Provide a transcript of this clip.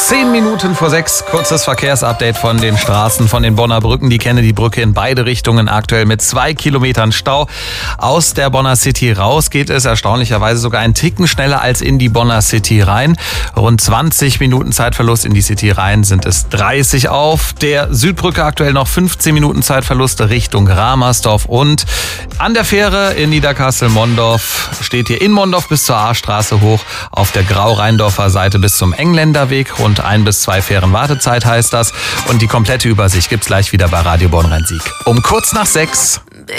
10 Minuten vor 6, kurzes Verkehrsupdate von den Straßen, von den Bonner Brücken. Die Kennedy-Brücke in beide Richtungen aktuell mit 2 Kilometern Stau. Aus der Bonner City raus geht es erstaunlicherweise sogar einen Ticken schneller als in die Bonner City rein. Rund 20 Minuten Zeitverlust in die City rein sind es 30 auf der Südbrücke. Aktuell noch 15 Minuten Zeitverlust Richtung Ramersdorf. Und an der Fähre in Niederkassel-Mondorf steht hier in Mondorf bis zur A-Straße hoch. Auf der Grau-Rheindorfer Seite bis zum Engländerweg. Rund 1 bis 2 Fähren Wartezeit heißt das. Und die komplette Übersicht gibt's gleich wieder bei Radio Bonn Rhein-Sieg. Um kurz nach 6.